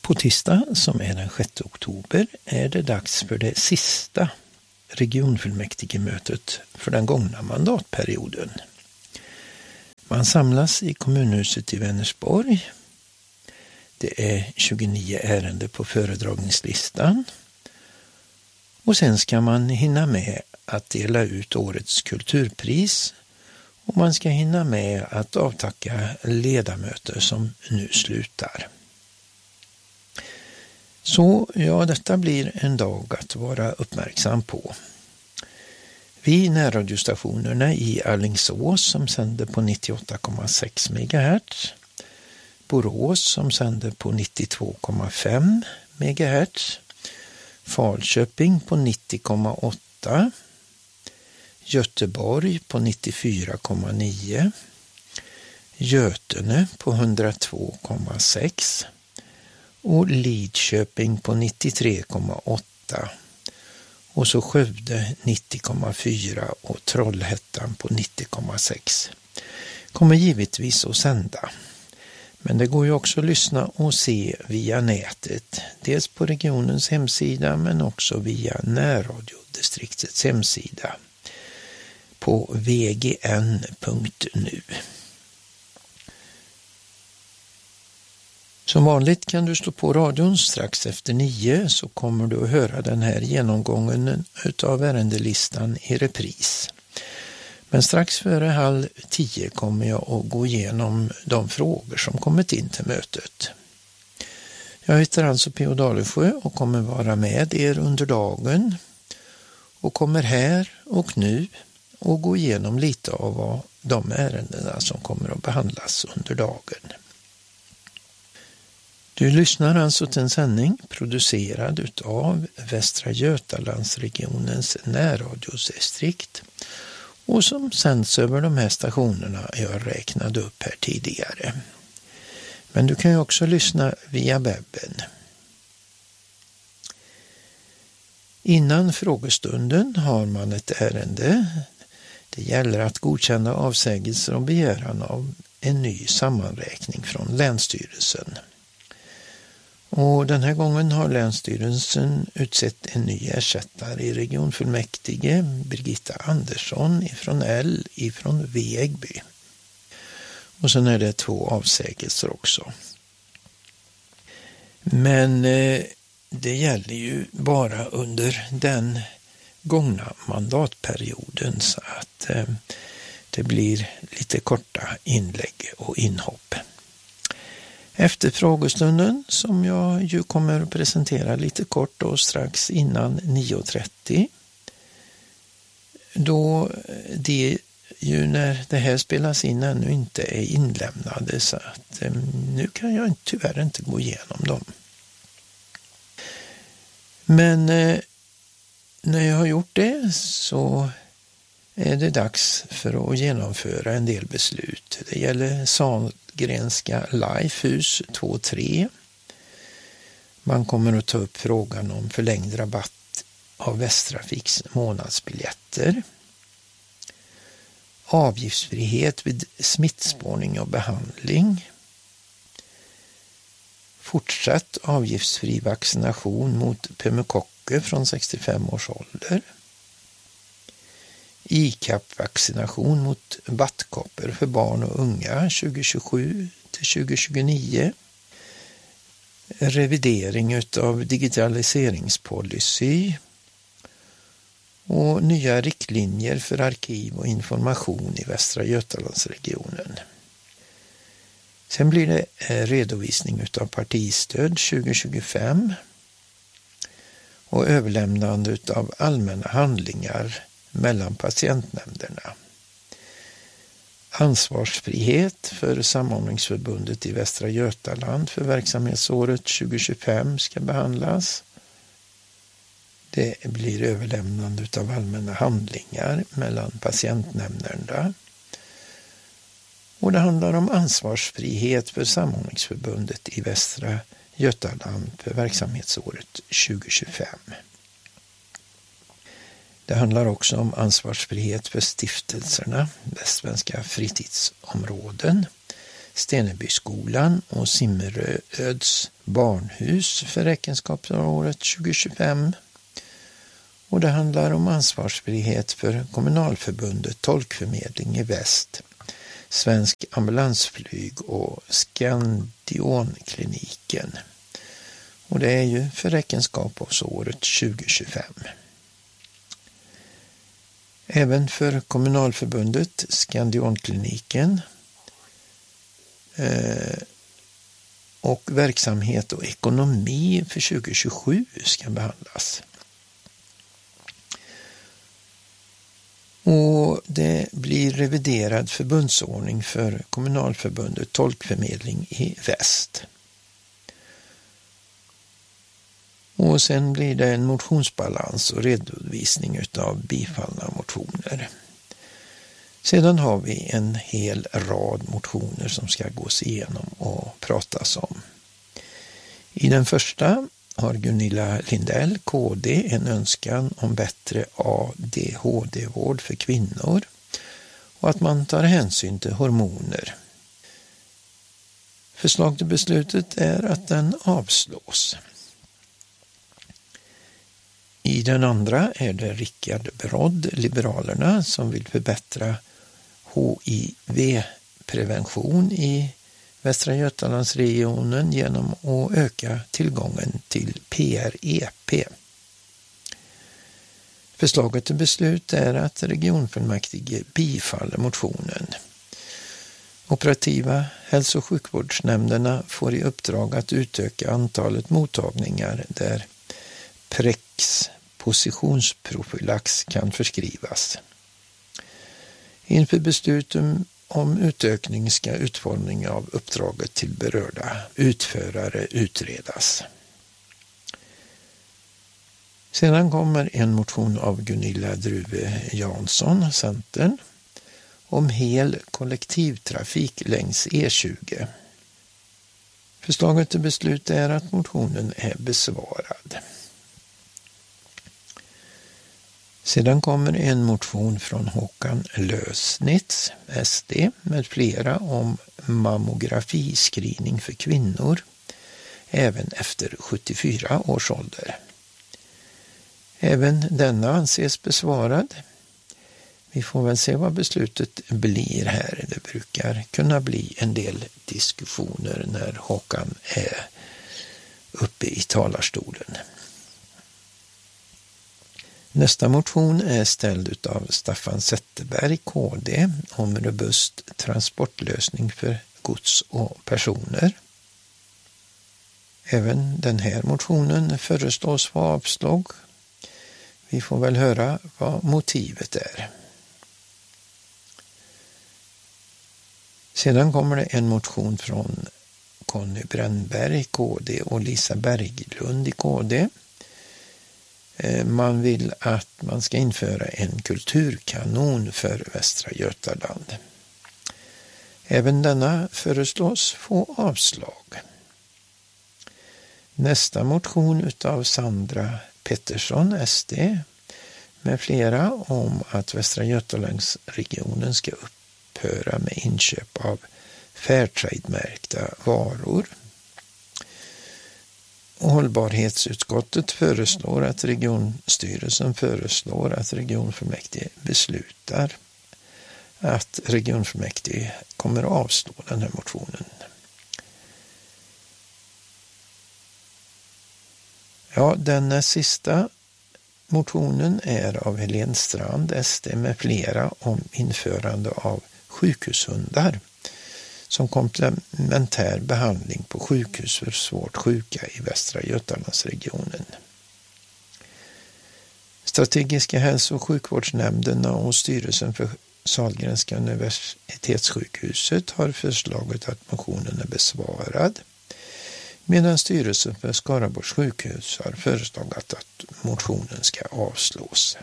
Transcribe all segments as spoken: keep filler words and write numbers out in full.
På tisdag, som är den sjätte oktober, är det dags för det sista regionfullmäktigemötet för den gångna mandatperioden. Man samlas i kommunhuset i Vänersborg. Det är tjugonio ärenden på föredragningslistan. Och sen ska man hinna med att dela ut årets kulturpris. Och man ska hinna med att avtacka ledamöter som nu slutar. Så ja, detta blir en dag att vara uppmärksam på. Vi närradiostationerna i Alingsås som sänder på nittioåtta komma sex megahertz, Borås som sänder på nittiotvå komma fem megahertz, Falköping på nittio komma åtta, Göteborg på nittiofyra komma nio, Götene på hundratvå komma sex och Lidköping på nittiotre komma åtta och så Skövde nittio komma fyra och Trollhättan på nittio komma sex. Kommer givetvis att sända. Men det går ju också att lyssna och se via nätet. Dels på regionens hemsida men också via närradiodistriktets hemsida på v g n punkt nu. Som vanligt kan du slå på radion strax efter nio så kommer du att höra den här genomgången utav ärendelistan i repris. Men strax före halv tio kommer jag att gå igenom de frågor som kommit in till mötet. Jag heter alltså P O Dalesjö och kommer vara med er under dagen och kommer här och nu att gå igenom lite av vad de ärendena som kommer att behandlas under dagen. Du lyssnar alltså till en sändning producerad av Västra Götalandsregionens närradiodistrikt och som sänds över de här stationerna jag räknade upp här tidigare. Men du kan ju också lyssna via webben. Innan frågestunden har man ett ärende. Det gäller att godkänna avsägelser och begäran av en ny sammanräkning från Länsstyrelsen. Och den här gången har Länsstyrelsen utsett en ny ersättare i regionfullmäktige, Birgitta Andersson ifrån L ifrån Vägby. Och sen är det två avsägelser också. Men eh, det gäller ju bara under den gångna mandatperioden så att eh, det blir lite korta inlägg och inhopp. Efter frågestunden som jag ju kommer att presentera lite kort och strax innan nio trettio då det ju när det här spelas in ännu inte är inlämnade så att eh, nu kan jag tyvärr inte gå igenom dem. Men eh, när jag har gjort det så är det dags för att genomföra en del beslut. Det gäller Sahlgrenska Lifehus två tre. Man kommer att ta upp frågan om förlängd rabatt av Västtrafiks månadsbiljetter. Avgiftsfrihet vid smittspårning och behandling. Fortsatt avgiftsfri vaccination mot pneumokocker från sextiofem års ålder. I C A P-vaccination mot vattkoppor för barn och unga tjugohundratjugosju till tjugohundratjugonio. Revidering av digitaliseringspolicy och nya riktlinjer för arkiv och information i Västra Götalandsregionen. Sen blir det redovisning av partistöd tjugohundratjugofem och överlämnande av allmänna handlingar mellan patientnämnderna. Ansvarsfrihet för Samordningsförbundet i Västra Götaland för verksamhetsåret tjugohundratjugofem ska behandlas. Det blir överlämnande av allmänna handlingar mellan patientnämnderna. Och det handlar om ansvarsfrihet för Samordningsförbundet i Västra Götaland för verksamhetsåret tjugohundratjugofem. Det handlar också om ansvarsfrihet för stiftelserna, Västsvenska fritidsområden, Stenebyskolan och Simmeröds barnhus för räkenskapsåret tjugo tjugofem. Och det handlar om ansvarsfrihet för kommunalförbundet Tolkförmedling i Väst, Svensk ambulansflyg och Skandionkliniken. Och det är ju för räkenskapsåret tjugo tjugofem. Även för kommunalförbundet Skandionkliniken eh, och verksamhet och ekonomi för tjugo tjugosju ska behandlas. Och det blir reviderad förbundsordning för kommunalförbundet Tolkförmedling i Väst. Och sen blir det en motionsbalans och redovisning av bifallna motioner. Sedan har vi en hel rad motioner som ska gås igenom och pratas om. I den första har Gunilla Lindell, K D, en önskan om bättre A D H D-vård för kvinnor och att man tar hänsyn till hormoner. Förslag till beslutet är att den avslås. I den andra är det Rickard Brodd, Liberalerna, som vill förbättra H I V-prevention i Västra Götalandsregionen genom att öka tillgången till P R E P. Förslaget till beslut är att regionfullmäktige bifaller motionen. Operativa hälso- och sjukvårdsnämnderna får i uppdrag att utöka antalet mottagningar där Prex positionsprofylax kan förskrivas. Inför beslut om utökning ska utformning av uppdraget till berörda utförare utredas. Sedan kommer en motion av Gunilla Druve Jansson, Centern, om hel kollektivtrafik längs E tjugo. Förslaget till beslut är att motionen är besvarad. Sedan kommer en motion från Håkan Lösnitz, S D, med flera om mammografiscreening för kvinnor, även efter sjuttiofyra års ålder. Även denna anses besvarad. Vi får väl se vad beslutet blir här. Det brukar kunna bli en del diskussioner när Håkan är uppe i talarstolen. Nästa motion är ställd av Staffan Zetterberg, K D, om robust transportlösning för gods och personer. Även den här motionen föreslås få avslag. Vi får väl höra vad motivet är. Sedan kommer det en motion från Conny Brännberg, K D, och Lisa Berglund i K D. Man vill att man ska införa en kulturkanon för Västra Götaland. Även denna föreslås få avslag. Nästa motion utav Sandra Pettersson, S D, med flera om att Västra Götalandsregionen ska upphöra med inköp av Fairtrade-märkta varor. Hållbarhetsutskottet föreslår att regionstyrelsen föreslår att regionfullmäktige beslutar att regionfullmäktige kommer att avslå den här motionen. Ja, den sista motionen är av Helene Strand, S D, med flera om införande av sjukhushundar som komplementär behandling på sjukhus för svårt sjuka i Västra Götalandsregionen. Strategiska hälso- och sjukvårdsnämnderna och styrelsen för Sahlgrenska universitetssjukhuset har förslaget att motionen är besvarad, medan styrelsen för Skaraborgs sjukhus har föreslagit att motionen ska avslås.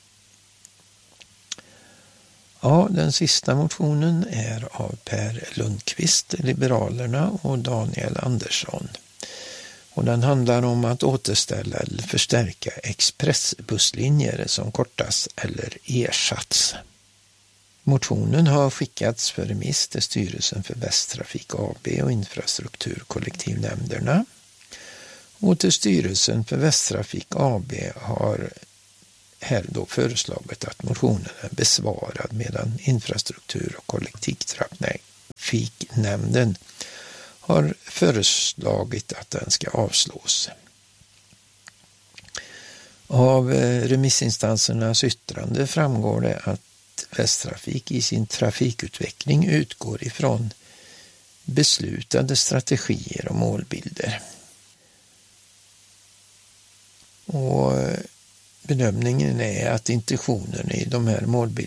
Ja, den sista motionen är av Per Lundqvist, Liberalerna, och Daniel Andersson. Och den handlar om att återställa eller förstärka expressbusslinjer som kortas eller ersatts. Motionen har skickats för remiss till styrelsen för Västtrafik A B och infrastrukturkollektivnämnderna. Och till styrelsen för Västtrafik A B har här då föreslagit att motionen är besvarad, medan infrastruktur- och kollektivtrafiknämnden har föreslagit att den ska avslås. Av remissinstansernas yttrande framgår det att Västtrafik i sin trafikutveckling utgår ifrån beslutade strategier och målbilder. Och bedömningen är att intentionen i de här målbilderna